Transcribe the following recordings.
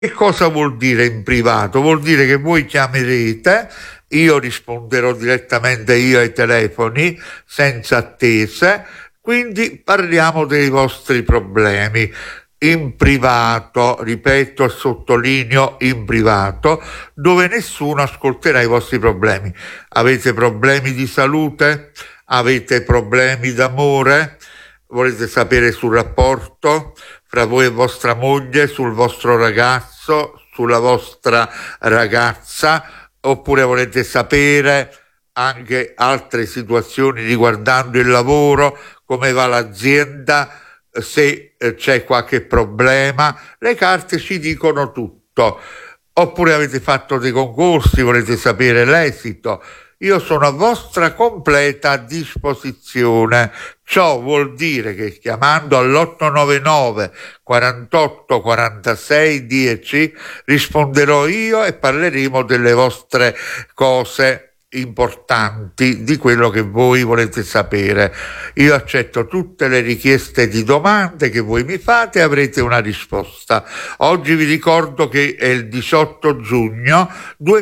Che cosa vuol dire in privato? Vuol dire che voi chiamerete, io risponderò direttamente io ai telefoni, senza attese, quindi parliamo dei vostri problemi. In privato, ripeto e sottolineo in privato, dove nessuno ascolterà i vostri problemi. Avete problemi di salute? Avete problemi d'amore? Volete sapere sul rapporto fra voi e vostra moglie, sul vostro ragazzo, sulla vostra ragazza, oppure volete sapere anche altre situazioni riguardando il lavoro, come va l'azienda, se c'è qualche problema? Le carte ci dicono tutto. Oppure avete fatto dei concorsi, volete sapere l'esito? Io sono a vostra completa disposizione. Ciò vuol dire che chiamando all'899 48 46 10 risponderò io e parleremo delle vostre cose importanti, di quello che voi volete sapere. Io accetto tutte le richieste di domande che voi mi fate e avrete una risposta. Oggi vi ricordo che è il 18 giugno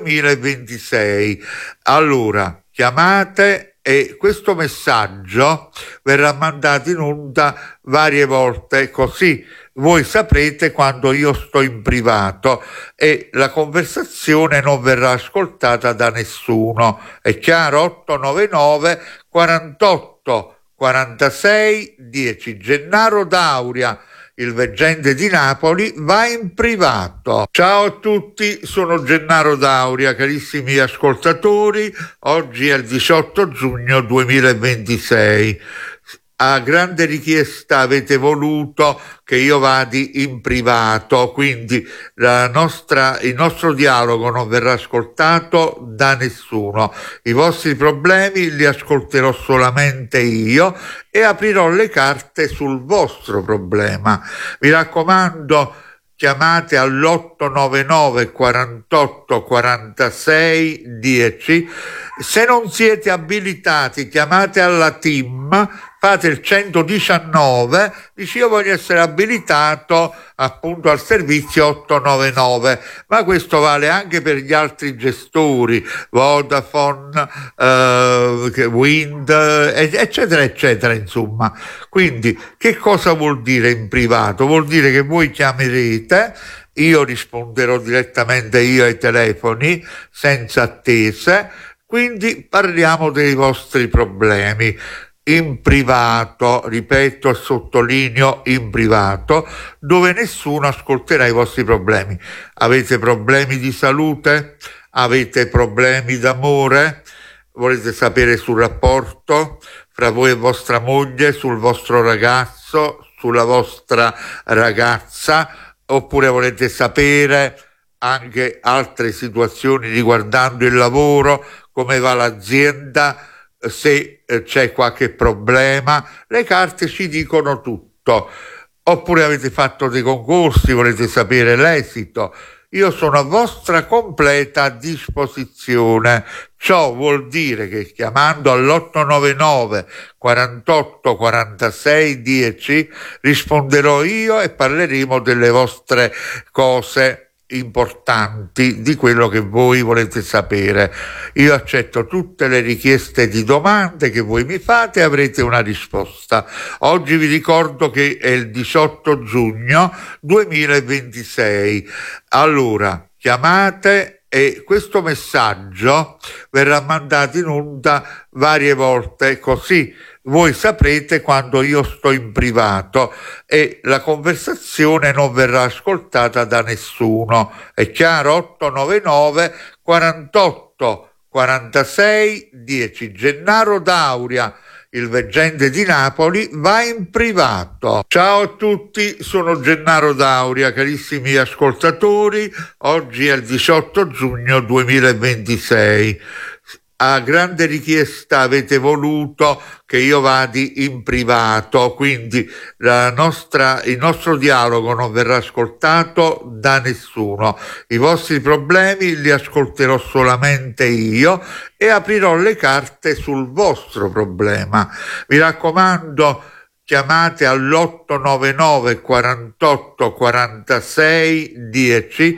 2026. Allora, chiamate e questo messaggio verrà mandato in onda varie volte, così voi saprete quando io sto in privato e la conversazione non verrà ascoltata da nessuno. È chiaro? 899 48 46 10. Gennaro Dauria, il veggente di Napoli, va in privato. Ciao a tutti, sono Gennaro Dauria, carissimi ascoltatori. Oggi è il 18 giugno 2026. A grande richiesta avete voluto che io vadi in privato, quindi il nostro dialogo non verrà ascoltato da nessuno. I vostri problemi li ascolterò solamente io e aprirò le carte sul vostro problema. Mi raccomando, chiamate all'899 48 46 10. Se non siete abilitati, chiamate alla team, fate il 119, dici io voglio essere abilitato appunto al servizio 899, ma questo vale anche per gli altri gestori, Vodafone, Wind, eccetera, eccetera, insomma. Quindi che cosa vuol dire in privato? Vuol dire che voi chiamerete, io risponderò direttamente io ai telefoni, senza attese, quindi parliamo dei vostri problemi. In privato, ripeto e sottolineo in privato, dove nessuno ascolterà i vostri problemi. Avete problemi di salute? Avete problemi d'amore? Volete sapere sul rapporto fra voi e vostra moglie, sul vostro ragazzo, sulla vostra ragazza? Oppure volete sapere anche altre situazioni riguardando il lavoro, come va l'azienda, se c'è qualche problema? Le carte ci dicono tutto. Oppure avete fatto dei concorsi, volete sapere l'esito? Io sono a vostra completa disposizione. Ciò vuol dire che chiamando all'899 48 46 10 risponderò io e parleremo delle vostre cose importanti, di quello che voi volete sapere. Io accetto tutte le richieste di domande che voi mi fate e avrete una risposta. Oggi vi ricordo che è il 18 giugno 2026. Allora, chiamate e questo messaggio verrà mandato in onda varie volte, così voi saprete quando io sto in privato e la conversazione non verrà ascoltata da nessuno. È chiaro? 899 48 46 10. Gennaro Dauria, il veggente di Napoli, va in privato. Ciao a tutti, sono Gennaro Dauria, carissimi ascoltatori. Oggi è il 18 giugno 2026. A grande richiesta avete voluto che io vadi in privato, quindi il nostro dialogo non verrà ascoltato da nessuno. I vostri problemi li ascolterò solamente io e aprirò le carte sul vostro problema. Mi raccomando, chiamate all'899 48 46 10